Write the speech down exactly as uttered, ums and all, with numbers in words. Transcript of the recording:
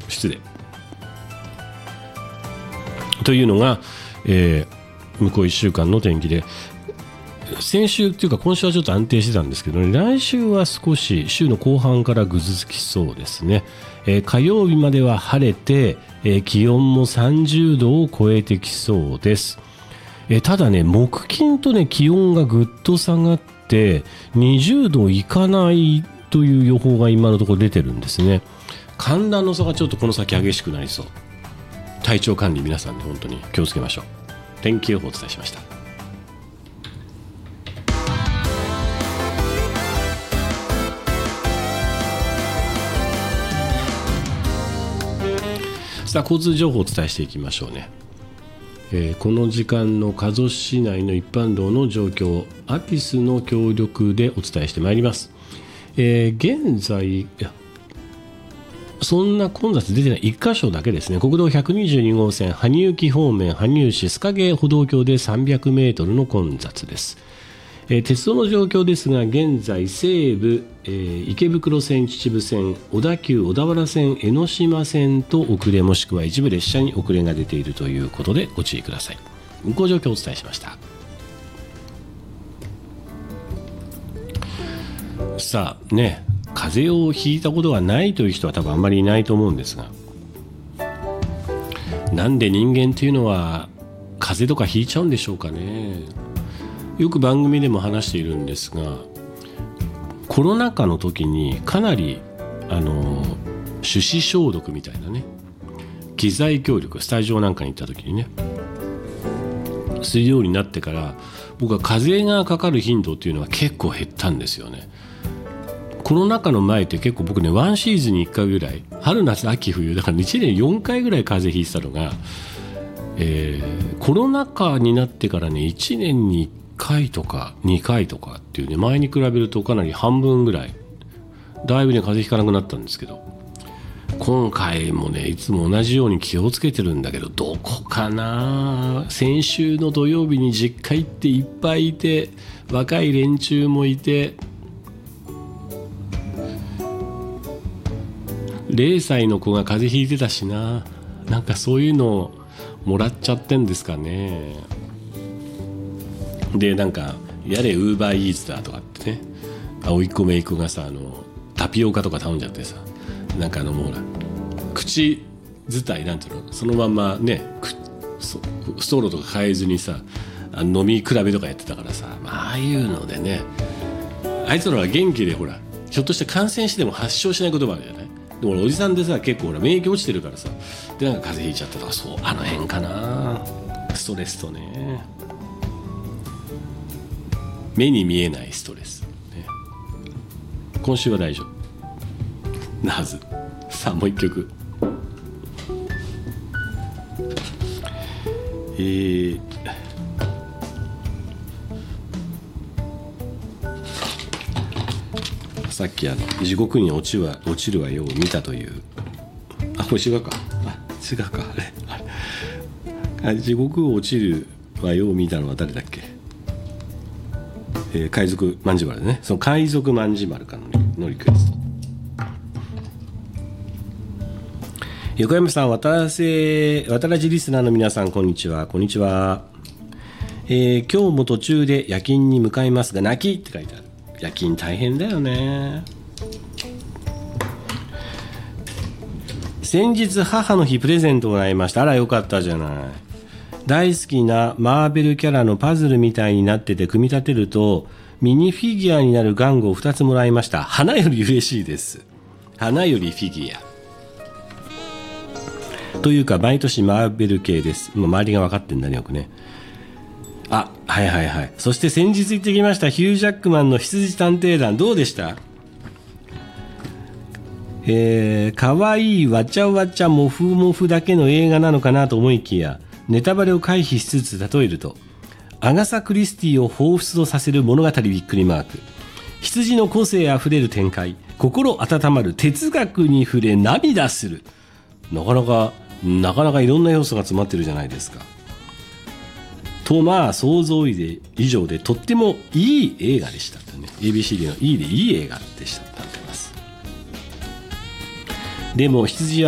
失礼というのが、えー、向こういっしゅうかんの天気で、先週というか今週はちょっと安定してたんですけどね、来週は少し週の後半からぐずつきそうですね。えー、火曜日までは晴れて、えー、気温もさんじゅうどを超えてきそうです。えー、ただね、木金とね気温がぐっと下がってにじゅうどいかないという予報が今のところ出てるんですね。寒暖の差がちょっとこの先激しくなりそう。体調管理皆さんね本当に気をつけましょう。天気予報をお伝えしました。さあ交通情報をお伝えしていきましょうね。えー、この時間の加須市内の一般道の状況、アピスの協力でお伝えしてまいります。えー、現在いやそんな混雑出てないいっか所だけですね。国道ひゃくにじゅうに号線羽生駅方面羽生市須影歩道橋でさんびゃくメートルの混雑です。えー、鉄道の状況ですが、現在西武、えー、池袋線、秩父線、小田急小田原線、江ノ島線と遅れもしくは一部列車に遅れが出ているということでご注意ください。運行状況をお伝えしました。さあね、風邪をひいたことがないという人は多分あんまりいないと思うんですが、なんで人間っていうのは風邪とかひいちゃうんでしょうかね。よく番組でも話しているんですが、コロナ禍の時にかなりあの手指消毒みたいなね、機材協力、スタジオなんかに行った時にねするようになってから、僕は風邪がかかる頻度っていうのは結構減ったんですよね。コロナ禍の前って結構僕ね、ワンシーズンにいっかいぐらい、春夏秋冬だからいちねんよんかいぐらい風邪ひいてたのが、えー、コロナ禍になってからねいちねんにいっかいとかにかいとかっていうね、前に比べるとかなり半分ぐらいだいぶね風邪ひかなくなったんですけど、今回もねいつも同じように気をつけてるんだけど、どこかな。先週の土曜日に実家行っていっぱいいて、若い連中もいて、ゼロさいの子が風邪ひいてたしな、なんかそういうのをもらっちゃってんですかね。でなんかやれウーバーイーツだとかってね、甥っ子姪っ子がさ、あのタピオカとか頼んじゃってさ、なんかあのもうほら口伝いなんていうの、そのまんまねストローとか変えずにさ、あ飲み比べとかやってたからさ、まあ、ああいうのでね、あいつらは元気でほらひょっとして感染しても発症しないこともあるじゃない。でも俺おじさんでさ、結構ほら免疫落ちてるからさ、でなんか風邪ひいちゃったとか、そうあの辺かな。ストレスとね、目に見えないストレス、ね、今週は大丈夫なはず。さあもう一曲、えー、さっきあの地獄に落ちは落ちるわよを見たという、あこれ違うか、あ違うか、あれあれ地獄を落ちるわよを見たのは誰だっけ。えー、海賊万事丸ね、その海賊万事丸からのリクエスト。横山さん、渡らせ渡らじリスナーの皆さん、こんにちは。こんにちは。えー、今日も途中で夜勤に向かいますが、泣きって書いてある。夜勤大変だよね。先日母の日プレゼントをもらいました。あらよかったじゃない。大好きなマーベルキャラのパズルみたいになってて、組み立てるとミニフィギュアになる玩具をふたつもらいました。花より嬉しいです。花よりフィギュアというか毎年マーベル系です。もう周りが分かってんだね、よくね。あ、はいはいはい。そして先日行ってきましたヒュージャックマンの羊探偵団、どうでした？えー、かわいいわちゃわちゃもふもふだけの映画なのかなと思いきや、ネタバレを回避しつつ例えると、アガサ・クリスティを彷彿とさせる物語びっくりマーク、羊の個性あふれる展開、心温まる哲学に触れ涙する、なかなかなかなかいろんな要素が詰まってるじゃないですか。とまあ想像以上でとってもいい映画でしたとね、 エービーシーディー のいいでいい映画でしたとなってます。でも羊は